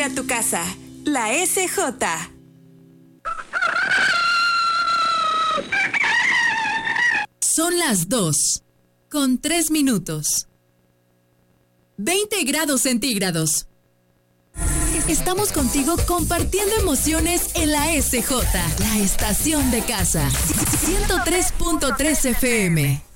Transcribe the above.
a tu casa. La SJ. Son las 2:03. 20 grados centígrados. Estamos contigo compartiendo emociones en la SJ, la estación de casa. 103.3 FM.